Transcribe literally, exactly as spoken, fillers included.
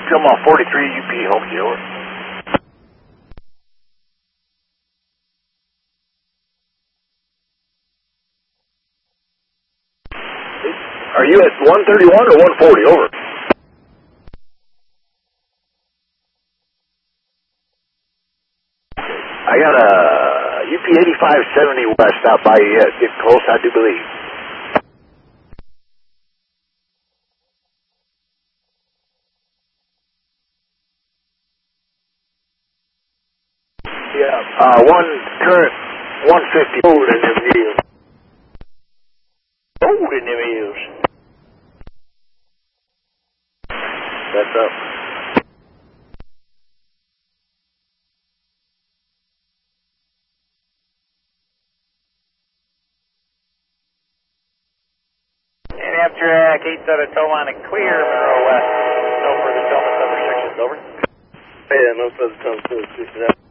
Come on, forty-three U P, Homekey, over. Are you at one thirty-one or one forty, over? I got a U P eighty-five seventy west out by you yet. Getting close, I do believe. Yeah, uh, one current one fifty. Hold in them hills. Hold in them hills. That's up. And Amtrak eight seven tow line and clear, Monroe West. No further Delta seven restrictions, over. Yeah, no further Delta seven restrictions.